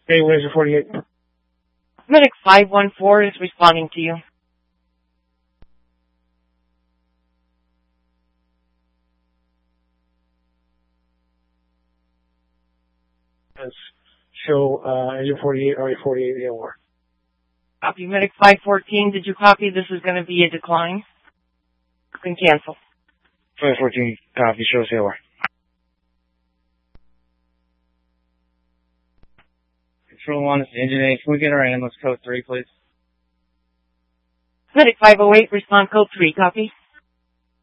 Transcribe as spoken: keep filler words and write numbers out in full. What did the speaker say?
Hey, Laser forty-eight. Medic five one four is responding to you. Let's show uh, engine forty-eight, R A forty-eight, A O R. Copy. Medic five fourteen, did you copy? This is going to be a decline. You can cancel. five fourteen, copy, show us A O R. Control one, it's engine eight. Can we get our ambulance code three, please? Medic five oh eight, respond code three, copy.